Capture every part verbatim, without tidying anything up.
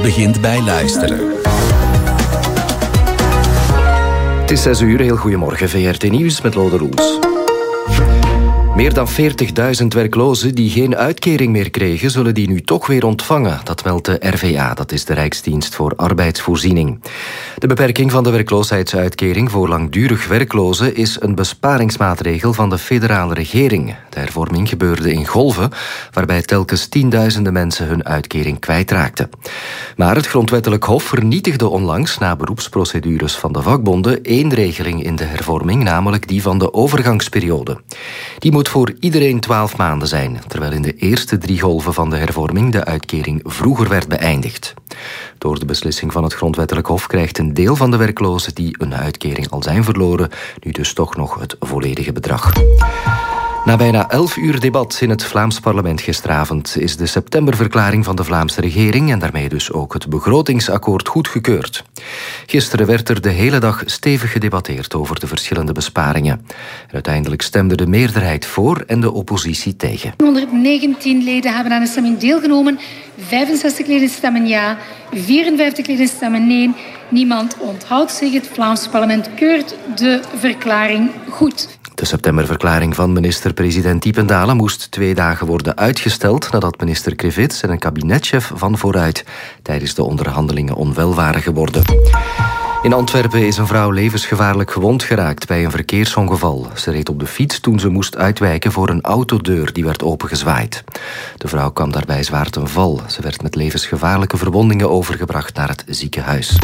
begint bij luisteren. Het is zes uur, heel goedemorgen. V R T Nieuws met Lode Roels. Meer dan veertigduizend werklozen die geen uitkering meer kregen, zullen die nu toch weer ontvangen. Dat meldt de R V A, dat is de Rijksdienst voor Arbeidsvoorziening. De beperking van de werkloosheidsuitkering voor langdurig werklozen is een besparingsmaatregel van de federale regering. De hervorming gebeurde in golven, waarbij telkens tienduizenden mensen hun uitkering kwijtraakten. Maar het Grondwettelijk Hof vernietigde onlangs, na beroepsprocedures van de vakbonden, één regeling in de hervorming, namelijk die van de overgangsperiode. Die moet voor iedereen twaalf maanden zijn, terwijl in de eerste drie golven van de hervorming de uitkering vroeger werd beëindigd. Door de beslissing van het Grondwettelijk Hof krijgt een deel van de werklozen die een uitkering al zijn verloren nu dus toch nog het volledige bedrag. Na bijna elf uur debat in het Vlaams parlement gisteravond is de septemberverklaring van de Vlaamse regering en daarmee dus ook het begrotingsakkoord goedgekeurd. Gisteren werd er de hele dag stevig gedebatteerd over de verschillende besparingen. En uiteindelijk stemde de meerderheid voor en de oppositie tegen. honderdnegentien leden hebben aan de stemming deelgenomen. vijfenzestig leden stemmen ja, vierenvijftig leden stemmen nee. Niemand onthoudt zich. Het Vlaams parlement keurt de verklaring goed. De septemberverklaring van minister-president Diependaele moest twee dagen worden uitgesteld nadat minister Krivits en een kabinetchef van Vooruit tijdens de onderhandelingen onwel waren geworden. In Antwerpen is een vrouw levensgevaarlijk gewond geraakt bij een verkeersongeval. Ze reed op de fiets toen ze moest uitwijken voor een autodeur die werd opengezwaaid. De vrouw kwam daarbij zwaar ten val. Ze werd met levensgevaarlijke verwondingen overgebracht naar het ziekenhuis.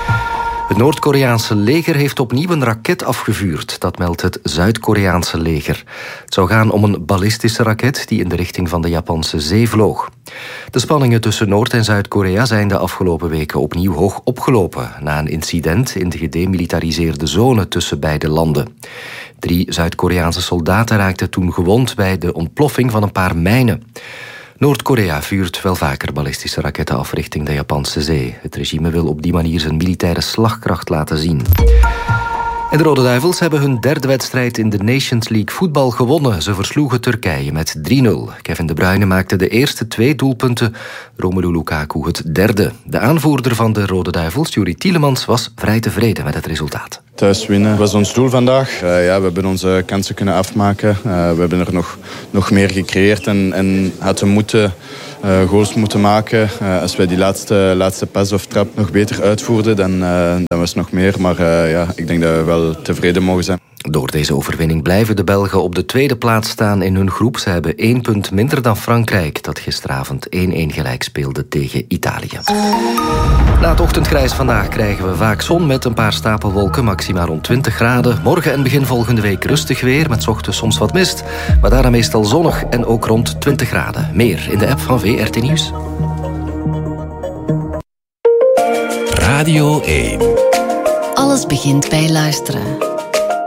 Het Noord-Koreaanse leger heeft opnieuw een raket afgevuurd. Dat meldt het Zuid-Koreaanse leger. Het zou gaan om een ballistische raket die in de richting van de Japanse zee vloog. De spanningen tussen Noord- en Zuid-Korea zijn de afgelopen weken opnieuw hoog opgelopen na een incident in de gedemilitariseerde zone tussen beide landen. Drie Zuid-Koreaanse soldaten raakten toen gewond bij de ontploffing van een paar mijnen. Noord-Korea vuurt wel vaker ballistische raketten af richting de Japanse zee. Het regime wil op die manier zijn militaire slagkracht laten zien. En de Rode Duivels hebben hun derde wedstrijd in de Nations League voetbal gewonnen. Ze versloegen Turkije met drie nul. Kevin De Bruyne maakte de eerste twee doelpunten, Romelu Lukaku het derde. De aanvoerder van de Rode Duivels, Yuri Tielemans, was vrij tevreden met het resultaat. Thuis winnen was ons doel vandaag. Uh, ja, we hebben onze kansen kunnen afmaken. Uh, we hebben er nog, nog meer gecreëerd en, en hadden moeten, uh, goals moeten maken. Uh, als wij die laatste, laatste pas of trap nog beter uitvoerden, dan, uh, dan was het nog meer. Maar uh, ja, ik denk dat we wel tevreden mogen zijn. Door deze overwinning blijven de Belgen op de tweede plaats staan in hun groep. Ze hebben één punt minder dan Frankrijk, dat gisteravond één-één gelijk speelde tegen Italië. Na het ochtendgrijs vandaag krijgen we vaak zon met een paar stapelwolken, maximaal rond twintig graden. Morgen en begin volgende week rustig weer, met 's ochtends soms wat mist. Maar daarna meestal zonnig en ook rond twintig graden. Meer in de app van V R T Nieuws. Radio één. Alles begint bij luisteren.